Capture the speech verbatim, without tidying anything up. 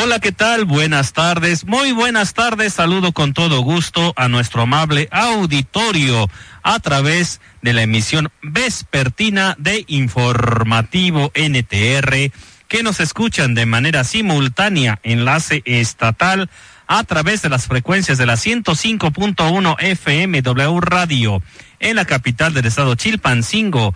Hola, ¿qué tal? Buenas tardes, muy buenas tardes. Saludo con todo gusto a nuestro amable auditorio a través de la emisión vespertina de Informativo N T R, que nos escuchan de manera simultánea, enlace estatal, a través de las frecuencias de la ciento cinco punto uno F M W Radio en la capital del estado Chilpancingo,